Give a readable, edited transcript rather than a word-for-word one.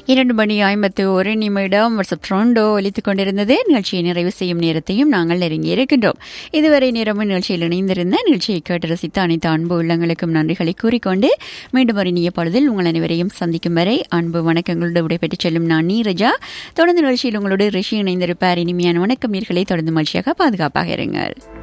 2:51 WhatsApp ட்ரோண்டோ ஒலித்துக் கொண்டிருந்தது. நிகழ்ச்சியை நிறைவு செய்யும் நேரத்தையும் நாங்கள் நெருங்கி இருக்கின்றோம். இதுவரை நேரமும் நிகழ்ச்சியில் இணைந்திருந்த நிகழ்ச்சியை கேட்டு ரசித்த அனைத்து அன்பு உள்ளங்களுக்கும் நன்றிகளை கூறிக்கொண்டு மீண்டும் ஒரு இனிய பொழுதில் உங்கள் அனைவரையும் சந்திக்கும் வரை அன்பு வணக்கங்களோடு விடைபெற்றுச் செல்லும் நான் நீரஜா. தொடர்ந்து நிகழ்ச்சியில் உங்களோடு ரிஷி இணைந்திருப்பார். இனிமையான வணக்கம் நேயர்களே. தொடர்ந்து மகிழ்ச்சியாக பாதுகாப்பாக இருங்கள்.